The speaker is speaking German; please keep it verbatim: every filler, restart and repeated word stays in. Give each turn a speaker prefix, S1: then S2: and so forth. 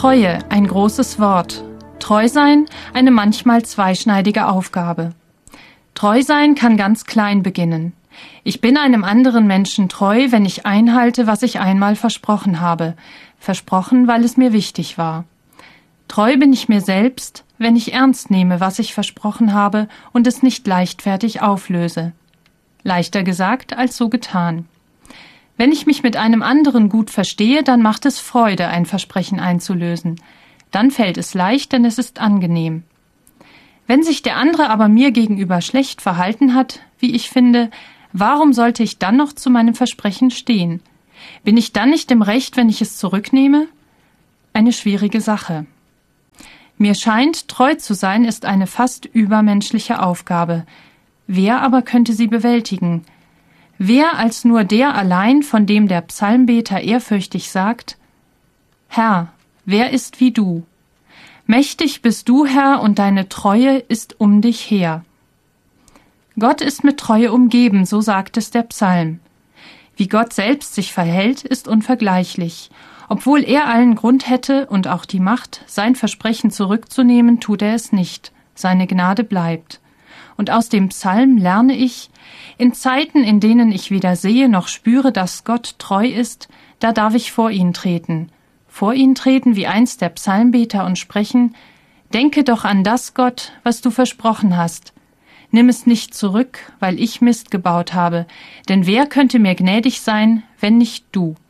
S1: Treue, ein großes Wort. Treu sein, eine manchmal zweischneidige Aufgabe. Treu sein kann ganz klein beginnen. Ich bin einem anderen Menschen treu, wenn ich einhalte, was ich einmal versprochen habe. Versprochen, weil es mir wichtig war. Treu bin ich mir selbst, wenn ich ernst nehme, was ich versprochen habe und es nicht leichtfertig auflöse. Leichter gesagt als so getan. Wenn ich mich mit einem anderen gut verstehe, dann macht es Freude, ein Versprechen einzulösen. Dann fällt es leicht, denn es ist angenehm. Wenn sich der andere aber mir gegenüber schlecht verhalten hat, wie ich finde, warum sollte ich dann noch zu meinem Versprechen stehen? Bin ich dann nicht im Recht, wenn ich es zurücknehme? Eine schwierige Sache. Mir scheint, treu zu sein ist eine fast übermenschliche Aufgabe. Wer aber könnte sie bewältigen? Wer als nur der allein, von dem der Psalmbeter ehrfürchtig sagt: Herr, wer ist wie du? Mächtig bist du, Herr, und deine Treue ist um dich her. Gott ist mit Treue umgeben, so sagt es der Psalm. Wie Gott selbst sich verhält, ist unvergleichlich. Obwohl er allen Grund hätte und auch die Macht, sein Versprechen zurückzunehmen, tut er es nicht. Seine Gnade bleibt. Und aus dem Psalm lerne ich, in Zeiten, in denen ich weder sehe noch spüre, dass Gott treu ist, da darf ich vor ihn treten. Vor ihn treten wie einst der Psalmbeter und sprechen: Denke doch an das, Gott, was du versprochen hast. Nimm es nicht zurück, weil ich Mist gebaut habe, denn wer könnte mir gnädig sein, wenn nicht du?